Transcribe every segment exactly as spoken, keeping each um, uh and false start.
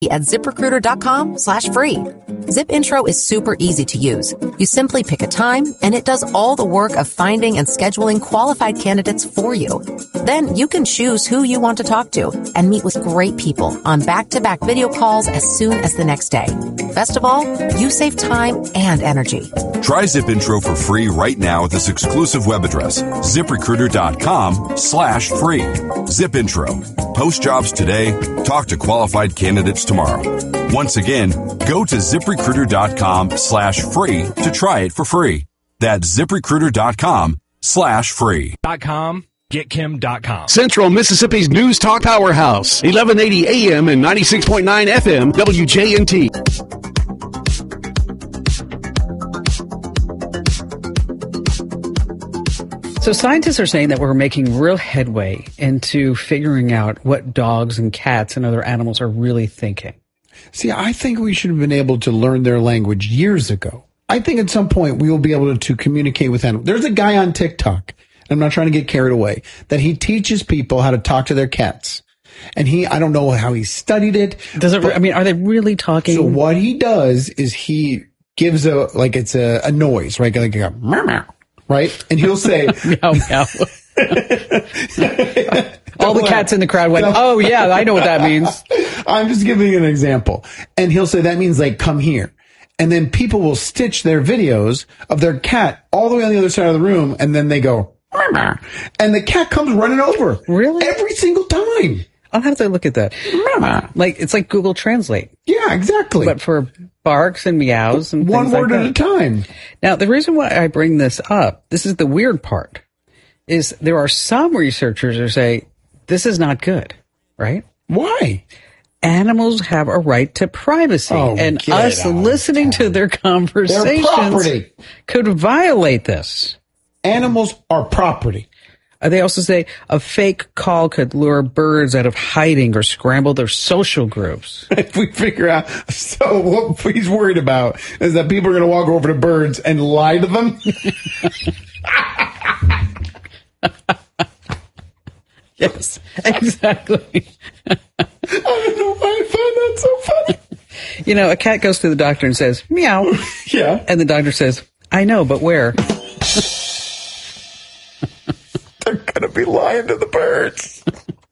at ZipRecruiter.com slash free. ZipIntro is super easy to use. You simply pick a time, and it does all the work of finding and scheduling qualified candidates for you. Then you can choose who you want to talk to and meet with great people on back-to-back video calls as soon as the next day. Best of all, you save time and energy. Try ZipIntro for free right now at this exclusive web address, ZipRecruiter.com slash free. ZipIntro. Post jobs today. Talk to qualified candidates tomorrow. Once again, go to ZipRecruiter.com slash free to try it for free. That's ZipRecruiter.com slash free. Dot com. Get Kim dot com. Central Mississippi's News Talk Powerhouse, eleven eighty A M and ninety-six point nine F M, W J N T. So scientists are saying that we're making real headway into figuring out what dogs and cats and other animals are really thinking. See, I think we should have been able to learn their language years ago. I think at some point we will be able to, to communicate with animals. There's a guy on TikTok, and I'm not trying to get carried away, that he teaches people how to talk to their cats. And he, I don't know how he studied it. Does it, I mean, are they really talking? So what he does is he gives a, like it's a, a noise, right? Like a meow, meow. Right? And he'll say, meow, meow. All the cats in the crowd went, oh, yeah, I know what that means. I'm just giving an example. And he'll say, that means like, come here. And then people will stitch their videos of their cat all the way on the other side of the room. And then they go, Mama. And the cat comes running over. Really? Every single time. I'll have to look at that. Mama. Like, it's like Google Translate. Yeah, exactly. But for barks and meows and one things word like at that. a time. Now, the reason why I bring this up, this is the weird part, is there are some researchers who say this is not good, right? Why? Animals have a right to privacy, oh, and us listening to their conversations could violate this. Animals are property. Uh, they also say a fake call could lure birds out of hiding or scramble their social groups. If we figure out, so what he's worried about is that people are going to walk over to birds and lie to them. Yes, exactly. I don't know why I find that so funny. You know, a cat goes to the doctor and says, meow. Yeah. And the doctor says, I know, but where? They're going to be lying to the birds.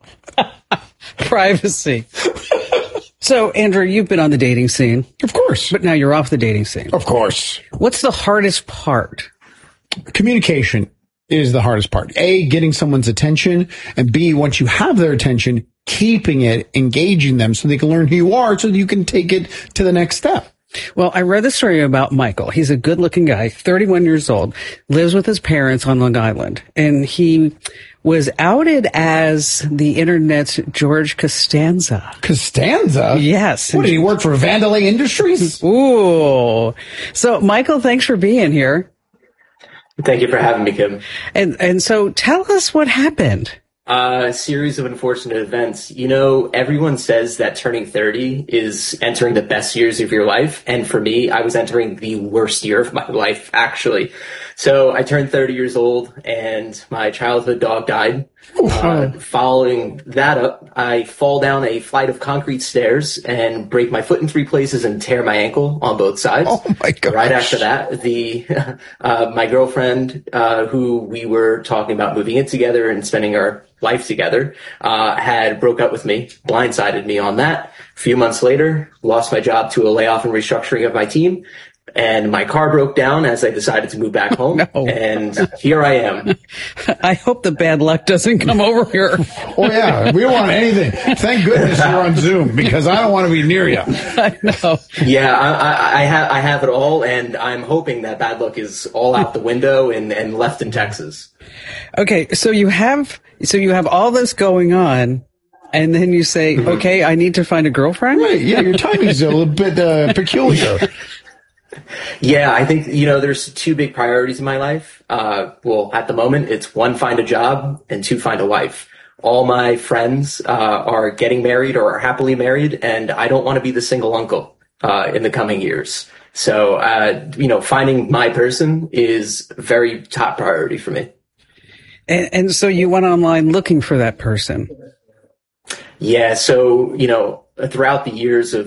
Privacy. So, Andrew, you've been on the dating scene. Of course. But now you're off the dating scene. Of course. What's the hardest part? Communication is the hardest part. A, getting someone's attention, and B, once you have their attention, keeping it, engaging them so they can learn who you are so that you can take it to the next step. Well, I read the story about Michael. He's a good-looking guy, thirty-one years old, lives with his parents on Long Island, and he was outed as the internet's George Costanza. Costanza? Yes. What, did he work for Vandelay Industries? Ooh. So, Michael, thanks for being here. Thank you for having me, Kim. And and so tell us what happened. Uh, a series of unfortunate events. You know, everyone says that turning thirty is entering the best years of your life. And for me, I was entering the worst year of my life, actually. So I turned thirty years old and my childhood dog died. Uh, following that up, I fall down a flight of concrete stairs and break my foot in three places and tear my ankle on both sides. Oh my God. Right after that, the, uh, my girlfriend, uh, who we were talking about moving in together and spending our life together, uh, had broke up with me, blindsided me on that. A few months later, lost my job to a layoff and restructuring of my team. And my car broke down as I decided to move back home. No. And here I am. I hope the bad luck doesn't come over here. Oh, yeah. We don't want anything. Thank goodness you're on Zoom because I don't want to be near you. I know. Yeah, I, I, I, have, I have it all, and I'm hoping that bad luck is all out the window and, and left in Texas. Okay, so you have so you have all this going on, and then you say, mm-hmm. okay, I need to find a girlfriend? Right, yeah, your timing's a little bit uh, peculiar. Yeah, I think, you know, there's two big priorities in my life. Uh, well, at the moment, it's one, find a job, and two, find a wife. All my friends uh, are getting married or are happily married, and I don't want to be the single uncle uh, in the coming years. So, uh, you know, finding my person is very top priority for me. And, and so you went online looking for that person. Yeah, so, you know, throughout the years of